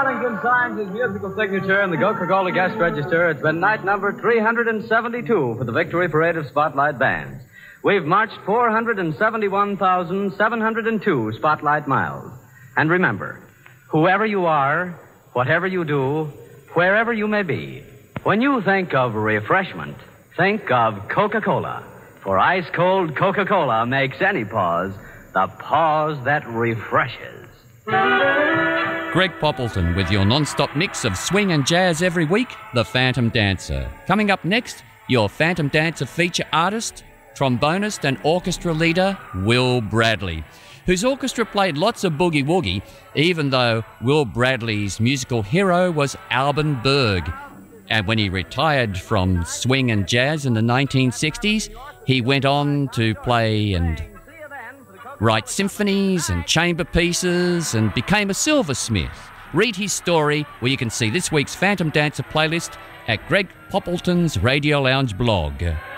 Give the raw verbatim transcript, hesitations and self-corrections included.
Wellington signs his musical signature in the Coca-Cola guest register. It's been night number three hundred seventy-two for the Victory Parade of Spotlight Bands. We've marched four hundred seventy-one thousand seven hundred two Spotlight miles. And remember, whoever you are, whatever you do, wherever you may be, when you think of refreshment, think of Coca-Cola. For ice-cold Coca-Cola makes any pause the pause that refreshes. Greg Poppleton with your non-stop mix of swing and jazz every week, The Phantom Dancer. Coming up next, your Phantom Dancer feature artist, trombonist and orchestra leader, Will Bradley, whose orchestra played lots of boogie-woogie, even though Will Bradley's musical hero was Alban Berg. And when he retired from swing and jazz in the nineteen sixties, he went on to play and write symphonies and chamber pieces and became a silversmith. Read his story where you can see this week's Phantom Dancer playlist at Greg Poppleton's Radio Lounge blog.